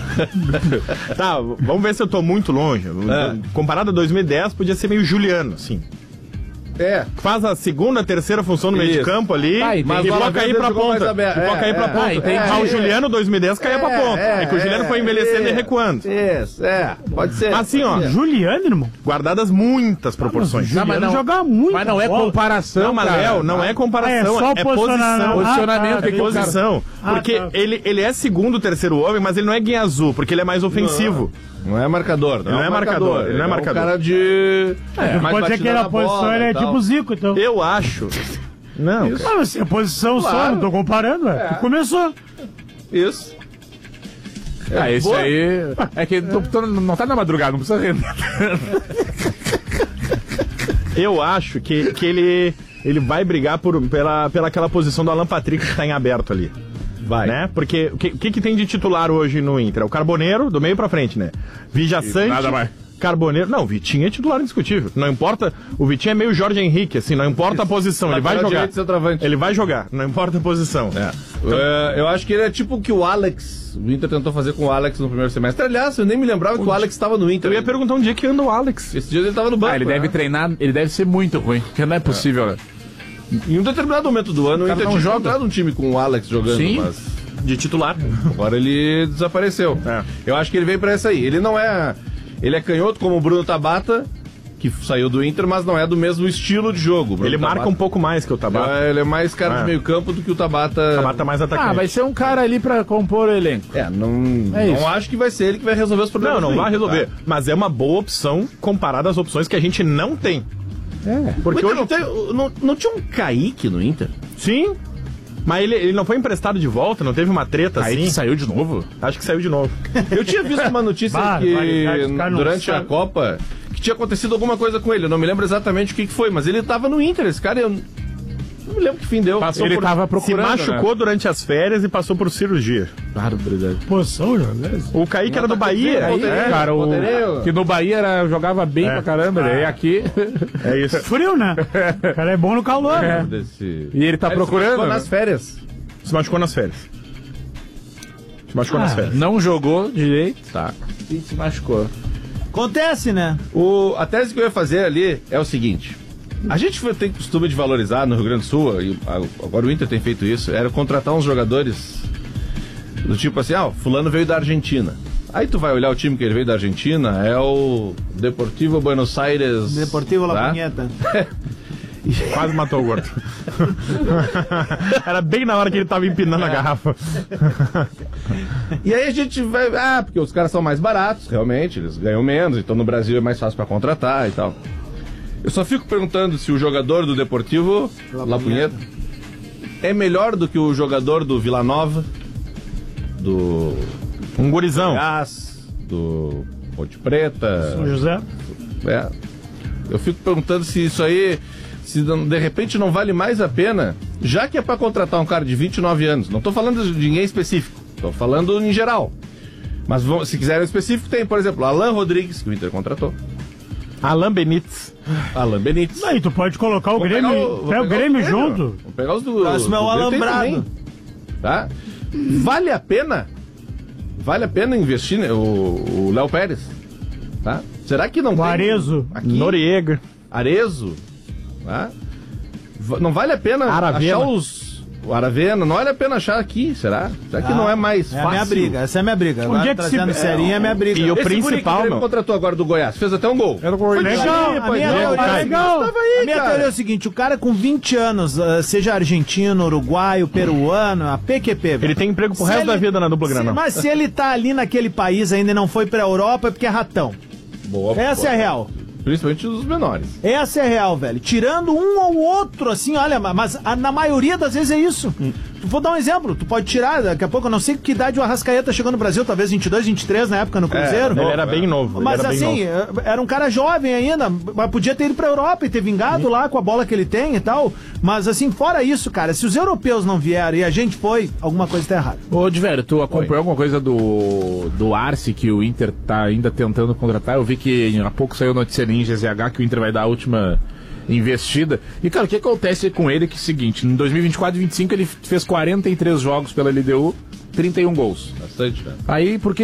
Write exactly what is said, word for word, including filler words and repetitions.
Tá, vamos ver se eu tô muito longe. É. Comparado a dois mil e dez, podia ser meio Juliano, assim. É. Faz a segunda, terceira função no meio de campo ali, ah, mas e pode cair pra ponta. E pode cair pra ponta. Ah, o Juliano, dois mil e dez, caía pra ponta. É que o Juliano foi envelhecendo e recuando. Isso, é. Pode ser. Assim, ó. Juliano, irmão? Guardadas muitas proporções. Não, mas não joga muito. Mas não é comparação, Não, mas Léo, não é comparação. É só é posição. Posicionamento. É posição. Porque ele, ele é segundo, terceiro homem, mas ele não é guinha azul, porque ele é mais ofensivo. Não é marcador, não, não é marcador. marcador. Ele não é marcador. É um cara de... É, pode ser que ele a posição ele é tipo Zico, então. Eu acho. Não. Ah, mas é posição claro. Só, não tô comparando, é. Começou. Isso. É, ah, isso boa. Aí. É que tô, tô, não tá na madrugada, não precisa render. Eu acho que, que ele, ele vai brigar por, pela, pela aquela posição do Alan Patrick que tá em aberto ali. Vai. Né? Porque o que, que, que tem de titular hoje no Inter? É o Carboneiro, do meio pra frente, né? Vijaçante. Nada mais. Carboneiro. Não, o Vitinho é titular indiscutível. Não importa. O Vitinho é meio Jorge Henrique, assim, não importa a posição. Ele vai jogar. Ele vai jogar, não importa a posição. É. Então, uh, eu acho que ele é tipo o que o Alex. O Inter tentou fazer com o Alex no primeiro semestre. Aliás, eu nem me lembrava que o Alex estava no Inter. Eu ia perguntar um dia que anda o Alex. Esse dia ele estava no banco. Ah, ele né? deve treinar, ele deve ser muito ruim, porque não é possível, né? Em um determinado momento do ano, o, o Inter não joga um time com o Alex jogando, sim, mas de titular. Agora ele desapareceu. É. Eu acho que ele veio pra essa aí. Ele não é. Ele é canhoto como o Bruno Tabata, que saiu do Inter, mas não é do mesmo estilo de jogo. Bruno ele Tabata marca um pouco mais que o Tabata. É, ele é mais cara é. de meio campo do que o Tabata. Tabata mais atacante. Ah, vai ser um cara ali pra compor o elenco. É, não, é não acho que vai ser ele que vai resolver os problemas. Não, não vai resolver. Tá. Mas é uma boa opção comparada às opções que a gente não tem. É. Porque hoje não, tem, não, não tinha um Kaique no Inter? Sim. Mas ele, ele não foi emprestado de volta, não teve uma treta assim? Aí saiu de novo? Acho que saiu de novo. Eu tinha visto uma notícia bah, que durante a Copa que tinha acontecido alguma coisa com ele. Eu não me lembro exatamente o que, que foi, mas ele tava no Inter. Esse cara, eu não me lembro que fim deu. Passou ele por, tava procurando, se machucou, né? Durante as férias e passou por cirurgia. Claro, obrigado. Poção, O Kaique era do Bahia. Aí, é, cara, o, que no Bahia era, jogava bem é. pra caramba. Ah. E aqui... É isso. Frio, né? O cara é bom no calor. É. Desse... E ele tá ele procurando. Se machucou nas férias. Se machucou nas férias. Se machucou ah, nas férias. Não jogou direito. Tá. E se machucou. Acontece, né? O, a tese que eu ia fazer ali é o seguinte. A gente tem costume de valorizar no Rio Grande do Sul, e agora o Inter tem feito isso, era contratar uns jogadores do tipo assim, ah, fulano veio da Argentina. Aí tu vai olhar o time que ele veio da Argentina, é o Deportivo Buenos Aires... Deportivo tá? La Punheta. Quase matou o gordo. Era bem na hora que ele tava empinando é. a garrafa. E aí a gente vai... Ah, porque os caras são mais baratos, realmente, eles ganham menos, então no Brasil é mais fácil pra contratar e tal. Eu só fico perguntando se o jogador do Deportivo La Punheta é melhor do que o jogador do Vila Nova, do... Um gurizão. Goiás, do Ponte Preta. São José. É. Eu fico perguntando se isso aí, se de repente não vale mais a pena, já que é pra contratar um cara de vinte e nove anos. Não tô falando de ninguém específico, tô falando em geral. Mas se quiserem específico, tem, por exemplo, Alan Rodrigues, que o Inter contratou. Alan Benítez. Alan Benítez. Aí tu pode colocar o vou Grêmio, o, pega o Grêmio junto. Vou pegar os do... Próximo é o Alambrado. Tá? Vale a pena? Vale a pena investir, né? O Léo Pérez? Tá? Será que não o tem... Arezo. Aqui? Noriega. Arezo. Tá? Não vale a pena Aravena. achar os... O Aravena, não vale a pena achar aqui, será? Será que ah, não é mais é fácil? É a minha briga, essa é a minha briga. Agora, dia trazendo se... serinha é a minha briga. E o esse principal, que meu... contratou agora do Goiás, fez até um gol. Era gol. Legal, a minha teoria, legal. Aí, a minha teoria é o seguinte, o cara com vinte anos, uh, seja argentino, uruguaio, peruano, a P Q P... Ele tem emprego pro resto ele, da vida na dupla Granal. Mas se ele tá ali naquele país ainda e não foi pra Europa, é porque é ratão. Boa, essa boa. É a real. Principalmente os menores. Essa é a real, velho. Tirando um ou outro, assim, olha, mas a, na maioria das vezes é isso. Hum. Vou dar um exemplo. Tu pode tirar, daqui a pouco, eu não sei que idade o Arrascaeta chegou no Brasil, talvez vinte e dois, vinte e três na época no Cruzeiro. É, ele era bem novo. Mas era assim, novo. Era um cara jovem ainda, mas podia ter ido pra Europa e ter vingado hum. lá com a bola que ele tem e tal. Mas assim, fora isso, cara, se os europeus não vieram e a gente foi, alguma coisa tá errada. Ô, Diverio, tu acompanhou Oi. alguma coisa do, do Arce que o Inter tá ainda tentando contratar? Eu vi que há pouco saiu notícia em G Z H que o Inter vai dar a última investida. E, cara, o que acontece com ele é que é o seguinte, em dois mil e vinte e quatro e vinte e cinco ele fez quarenta e três jogos pela L D U, trinta e um gols. Bastante, né? Aí, porque